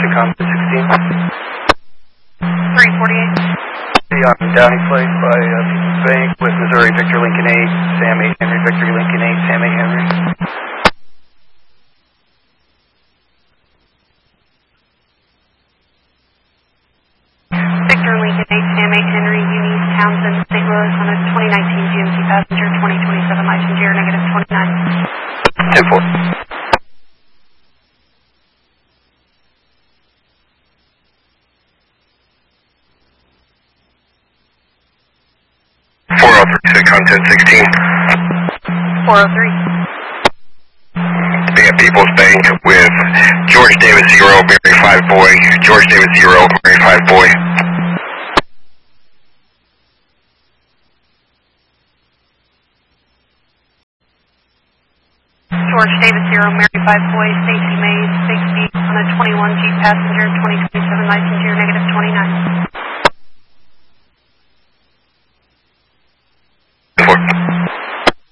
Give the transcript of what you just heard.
contact 16. 348. On Downey Place by People's Bank with Missouri Victor Lincoln 8, Sam 8 Henry, Victor Lincoln 8, Sam 8 Henry. Victor Lincoln 8, Sam 8 Henry, Eunice Townsend, St. Louis on a 2019 GMC passenger, 2027 licensure, negative 29. 10-4. Content 16. 403. Be at People's Bank with George Davis 0, Mary 5 boy, George Davis 0, Mary 5 boy. George Davis 0, Mary 5 boy, Stacy Mays, Bixby on a 21 Jeep passenger, 2027 licensure, negative 29.